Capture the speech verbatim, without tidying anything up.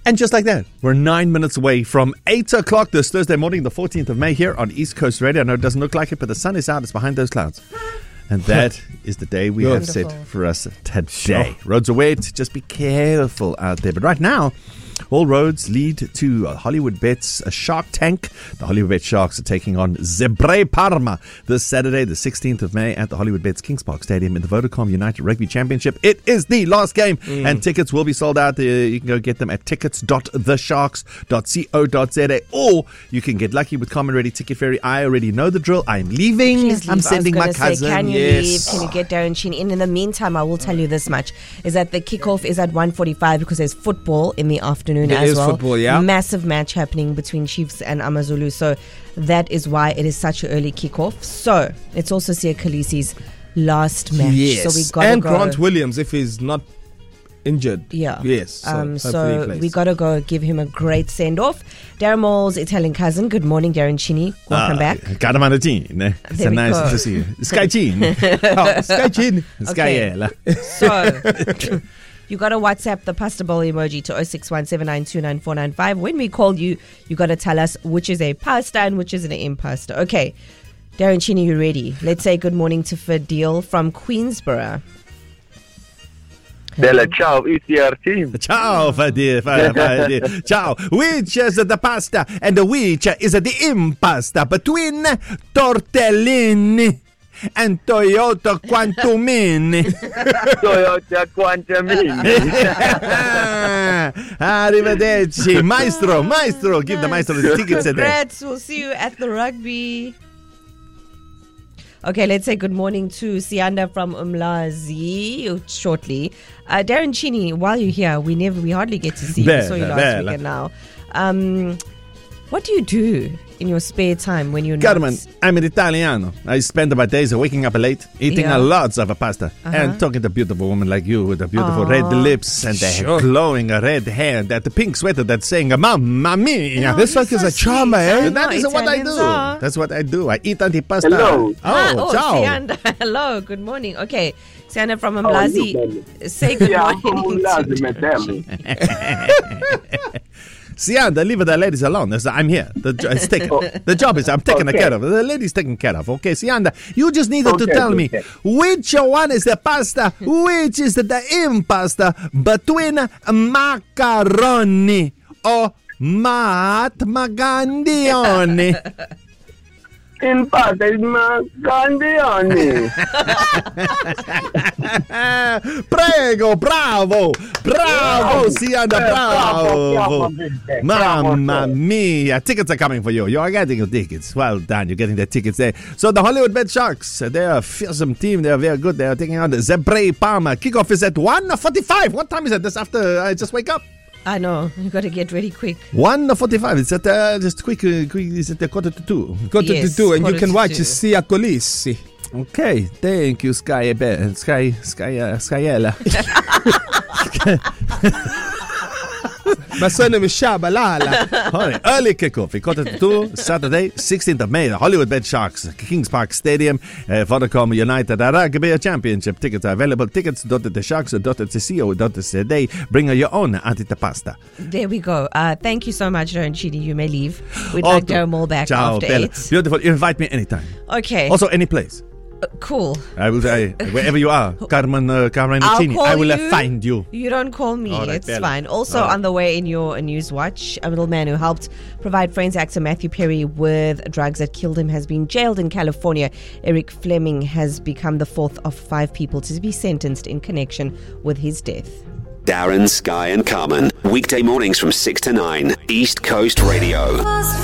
And just like that, we're nine minutes away from eight o'clock this Thursday morning, the fourteenth of May here on East Coast Radio. I know it doesn't look like it, but the sun is out. It's behind those clouds. And that is the day we have set for us today. Sure. Roads are wet. Just be careful out there. But right now, all roads lead to Hollywood Bet's a Shark Tank. The Hollywood Bet Sharks are taking on Zebre Parma this Saturday, the sixteenth of May, at the Hollywood Bet's Kings Park Stadium in the Vodacom United Rugby Championship. It is the last game, mm. and tickets will be sold out. Uh, you can go get them at tickets dot the sharks dot co dot za, or you can get lucky with Common Ready Ticket Ferry. I already know the drill. I'm leaving. Please leave. I'm sending my say, cousin. Can you yes. leave? Can you get Darren Cheney in? In the meantime, I will tell you this much, is that the kickoff is at one forty-five because there's football in the afternoon there as is well. Football, yeah. Massive match happening between Chiefs and Amazulu. So that is why it is such an early kickoff. So it's also Siya Kolisi's last match. Yes. So we got and to go. Grant Williams, if he's not injured. Yeah. Yes. So, um, so we got to go give him a great send-off. Darren Moore's Italian cousin. Good morning, Darren Cheney. Welcome uh, back. Caramanatine. It's a nice go. to see you. Sky Chin. oh, Sky Chin. Skyella. So you got to WhatsApp the pasta bowl emoji to oh six one seven nine two nine four nine five. When we call you, you got to tell us which is a pasta and which is an impasta. Okay. Darren Cheney, you ready? Let's say good morning to Fadil from Queensborough. Bella, ciao, E C R team. Ciao, Fadil, Fadil. Ciao. Which is the pasta and which is the impasta between tortellini and Toyota Quantumini? Toyota Quantumini. Arrivederci. Maestro, maestro. Give the maestro the tickets today. Congrats. We'll see you at the rugby. Okay, let's say good morning to Sianda from Umlazi shortly. Uh, Darren Cheney, while you're here, we never, we hardly get to see you. We saw you last bella. weekend now. Um, what do you do in your spare time when you're Carmen, not? I'm an Italiano. I spend my days waking up late, eating Yeah. a lots of pasta, Uh-huh. and talking to beautiful women like you with the beautiful Aww. red lips and the Sure. glowing red hair, that the pink sweater that's saying, Mamma mia. Oh, This you're one is so a charmer, sweet. eh? I And that know, is what I Italians do. are. That's what I do. I eat antipasta. Hello. Oh, Ah, oh, ciao. Sianda. Hello, good morning. Okay, Sianda from How are you, Umlazi, say good Yeah, morning. I'm to- madam. Sianda, leave the ladies alone. That's- I'm here. The, jo- it's taken. the job is I'm taking Okay. care of. The lady's taken care of. Okay, Sianda, you just needed to Okay, tell me okay. which one is the pasta, which is the impasta between macaroni or Mahatma Gandhioni. Impasta is my Gandhiani. Prego, bravo, bravo, Sianda, bravo. bravo, bravo, Mamma bravo. mia. Tickets are coming for you. You are getting your tickets. Well done. You're getting the tickets there. So the Hollywood Bet Sharks, they're a fearsome team. They're very good. They're taking on the Zebre Parma. Kickoff is at one forty-five. What time is it? This after I just wake up. I know, you got to get ready quick. one forty-five. It's at uh, just quick, uh, quick. It's at a quarter to two. Go to Yes, the two, and you quarter can to watch two. Siya Kolisi. Okay, thank you, Sky, Be- Sky, Sky, uh, Skyella. My surname is Shabalala. Honey, early kickoff, quarter to two, Saturday, sixteenth of May, the Hollywood Bet Sharks, Kings Park Stadium, uh, Vodacom United Rugby Championship. Tickets are available. Tickets dot the sharks dot co dot za. Bring your own antipasta. There we go. Uh, thank you so much, Darren Cheney. You may leave. We'd Oh, like Darren Moore back ciao, after Bella. eight. Beautiful. You invite me anytime. Okay. Also, any place. Uh, cool. I will say, wherever you are, Carmen, uh, Carmen I'll Cheney, call I will you. uh, find you. You don't call me. All right, it's Bella. fine. Also, All right. on the way in your news watch, a middleman who helped provide Friends actor Matthew Perry with drugs that killed him has been jailed in California. Eric Fleming has become the fourth of five people to be sentenced in connection with his death. Darren, Sky and Carmen. Weekday mornings from six to nine. East Coast Radio.